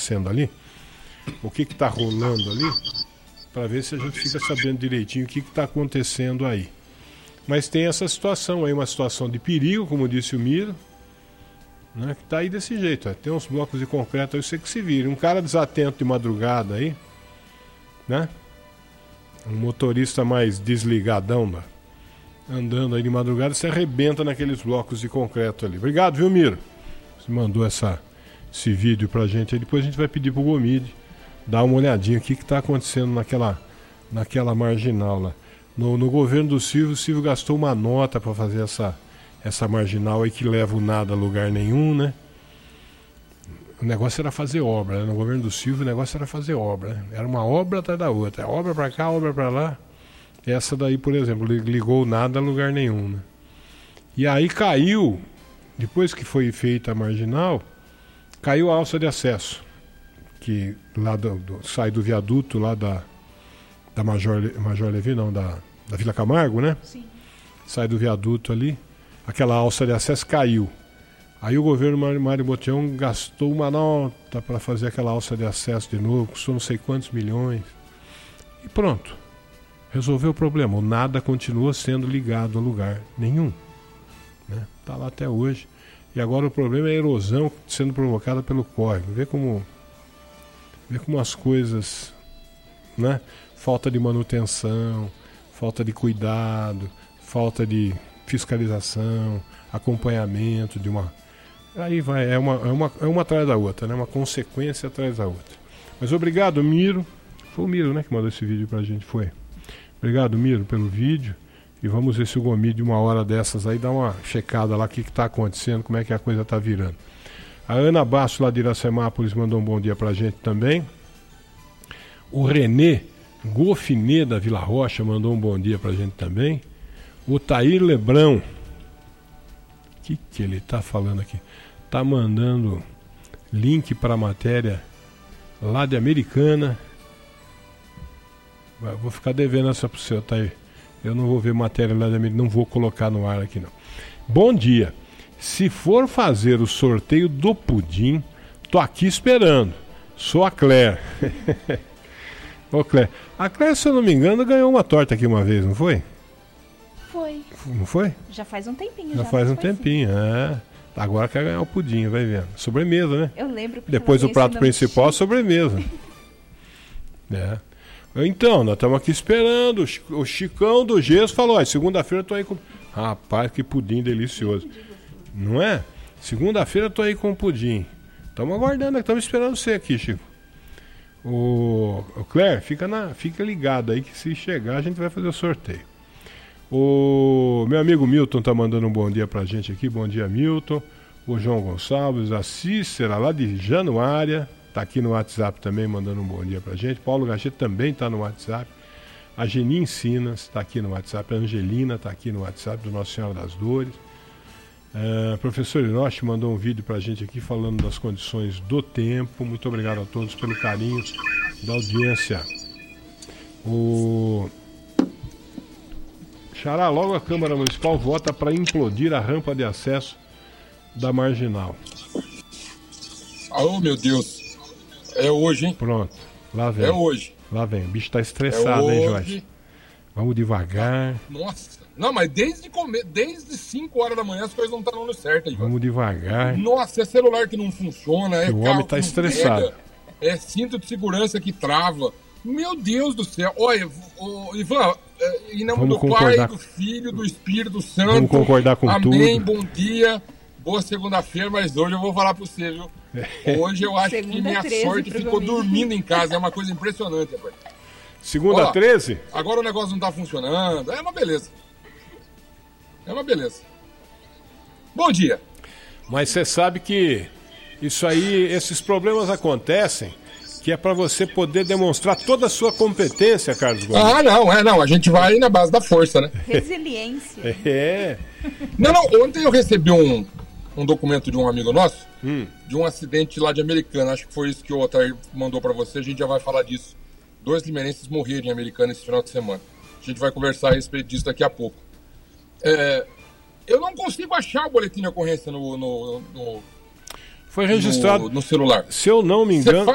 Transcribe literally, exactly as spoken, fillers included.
acontecendo ali, o que está rolando ali, para ver se a gente fica sabendo direitinho o que está acontecendo aí. Mas tem essa situação aí, uma situação de perigo, como disse o Miro, né, que está aí desse jeito. Ó. Tem uns blocos de concreto aí, você que se vira. Um cara desatento de madrugada aí, né? Um motorista mais desligadão, né? Andando aí de madrugada, se arrebenta naqueles blocos de concreto ali. Obrigado, viu, Miro? Você mandou essa, esse vídeo pra gente aí. Depois a gente vai pedir pro Gomide dar uma olhadinha o que está acontecendo naquela, naquela marginal lá. No, no governo do Silvio, o Silvio gastou uma nota para fazer essa, essa marginal aí que leva o nada a lugar nenhum, né? O negócio era fazer obra, né? No governo do Silvio o negócio era fazer obra, né? Era uma obra atrás da outra, obra para cá, obra para lá. Essa daí, por exemplo, ligou o nada a lugar nenhum, né? E aí caiu, depois que foi feita a marginal, caiu a alça de acesso, que lá do, do, sai do viaduto lá da, da Major, Major Levi, não, da, da Vila Camargo, né? Sim. Sai do viaduto ali, aquela alça de acesso caiu. Aí o governo Mário Botião gastou uma nota para fazer aquela alça de acesso de novo, custou não sei quantos milhões. E pronto. Resolveu o problema. O nada continua sendo ligado a lugar nenhum. Né? Tá lá até hoje. E agora o problema é a erosão sendo provocada pelo córrego. Vê como, vê como as coisas, né? Falta de manutenção, falta de cuidado, falta de fiscalização, acompanhamento de uma... Aí vai, é uma, é uma, é uma atrás da outra, né? Uma consequência atrás da outra. Mas obrigado, Miro. Foi o Miro, né, que mandou esse vídeo pra gente, foi. Obrigado, Miro, pelo vídeo. E vamos ver se o Gomide, uma hora dessas aí, dá uma checada lá, o que está acontecendo, como é que a coisa está virando. A Ana Basso, lá de Iracemápolis, mandou um bom dia pra gente também. O Renê Gofinê, da Vila Rocha, mandou um bom dia pra gente também. O Tair Lebrão, o que, que ele está falando aqui? Está mandando link para a matéria lá de Americana. Vou ficar devendo essa pro seu, tá aí. Eu não vou ver matéria lá da Americana, não vou colocar no ar aqui não. Bom dia. Se for fazer o sorteio do pudim, tô aqui esperando. Sou a Claire. Ô Claire. A Claire, se eu não me engano, ganhou uma torta aqui uma vez, não foi? Foi. Não foi? Já faz um tempinho. Já, já faz um tempinho, é. Agora quer ganhar o pudim, vai vendo. Sobremesa, né? Eu lembro. Depois do prato principal, sobremesa. É. Então, nós estamos aqui esperando. O Chicão do Gesso falou: segunda-feira eu tô aí com. Rapaz, que pudim delicioso. Não é? Segunda-feira eu tô aí com o pudim. Estamos aguardando, estamos esperando você aqui, Chico. O, o Claire, fica, na... fica ligado aí que se chegar a gente vai fazer o sorteio. O meu amigo Milton tá mandando um bom dia pra gente aqui. Bom dia, Milton. O João Gonçalves, a Cícera lá de Januária. Tá aqui no WhatsApp também, mandando um bom dia pra gente. Paulo Gacheta também tá no WhatsApp. A Geni Ensinas tá aqui no WhatsApp. A Angelina tá aqui no WhatsApp do Nossa Senhora das Dores. Uh, professor Hiroshi mandou um vídeo pra gente aqui falando das condições do tempo. Muito obrigado a todos pelo carinho da audiência. O Xará, logo a Câmara Municipal vota para implodir a rampa de acesso da Marginal. Oh, meu Deus. É hoje, hein? Pronto, lá vem. É hoje. Lá vem, o bicho tá estressado, é hein, Jorge? Vamos devagar. Nossa, não, mas desde, come... desde cinco horas da manhã as coisas não estão dando certo. Aí, vamos devagar. Nossa, é celular que não funciona, é o carro homem tá estressado. Pega, é cinto de segurança que trava. Meu Deus do céu. Olha, oh, Ivan, em nome do Pai, do Filho, do Espírito Santo. Vamos concordar com amém, tudo. Amém, bom dia. Boa segunda-feira, mas hoje eu vou falar pra você, viu? Hoje eu acho Segunda que minha treze, sorte ficou dormindo em casa. É uma coisa impressionante, rapaz. Segunda Olá, treze? Agora o negócio não tá funcionando. É uma beleza. É uma beleza. Bom dia. Mas você sabe que isso aí, esses problemas acontecem, que é para você poder demonstrar toda a sua competência, Carlos Gomes. Ah, não, é, não. A gente vai na base da força, né? Resiliência. É. Não, não. Ontem eu recebi um, um documento de um amigo nosso, hum. de um acidente lá de Americana. Acho que foi isso que o Otair mandou para você. A gente já vai falar disso. Dois limerenses morreram em Americana esse final de semana. A gente vai conversar a respeito disso daqui a pouco. É, eu não consigo achar o boletim de ocorrência no... no, no foi registrado no, no celular. Se eu não me engano...